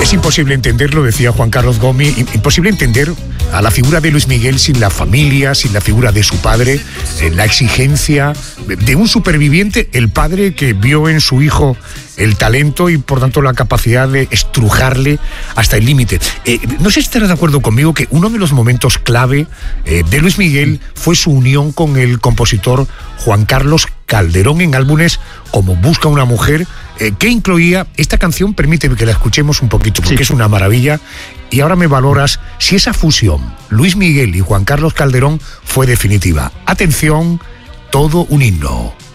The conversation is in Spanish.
Es imposible entenderlo, decía Juan Carlos Gómez, imposible entender a la figura de Luis Miguel sin la familia, sin la figura de su padre, la exigencia de un superviviente, el padre que vio en su hijo el talento y por tanto la capacidad de estrujarle hasta el límite. No sé si estarás de acuerdo conmigo que uno de los momentos clave de Luis Miguel fue su unión con el compositor Juan Carlos Calderón en álbumes como Busca una mujer, que incluía esta canción. Permíteme que la escuchemos un poquito porque es una maravilla. Y ahora me valoras si esa fusión, Luis Miguel y Juan Carlos Calderón, fue definitiva. Atención, todo un himno.